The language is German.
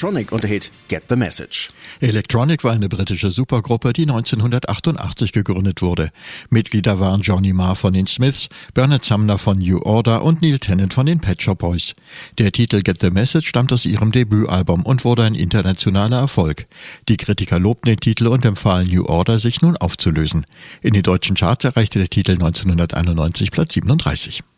Electronic und der Hit Get the Message. Electronic war eine britische Supergruppe, die 1988 gegründet wurde. Mitglieder waren Johnny Marr von den Smiths, Bernard Sumner von New Order und Neil Tennant von den Pet Shop Boys. Der Titel Get the Message stammt aus ihrem Debütalbum und wurde ein internationaler Erfolg. Die Kritiker lobten den Titel und empfahlen New Order, sich nun aufzulösen. In den deutschen Charts erreichte der Titel 1991 Platz 37.